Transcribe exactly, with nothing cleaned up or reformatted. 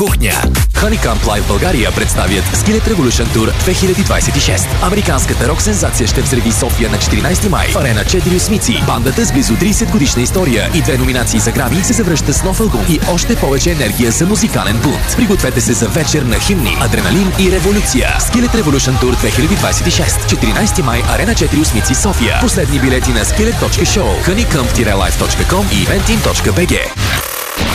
Кухня. Honeycomb Live България представят Skillet Revolution Tour две хиляди двадесет и шест. Американската рок-сензация ще взриви София на четиринадесети май в Арена четири Осмици. Бандата с близо тридесет годишна история и две номинации за Грами се завръща с нов албум и още повече енергия за музикален бунт. Пригответе се за вечер на химни, адреналин и революция. Skillet Revolution Tour две хиляди двадесет и шест. четиринадесети май, Арена четири Осмици, София. Последни билети на skillet точка show, honeycomb live точка com и eventim точка bg.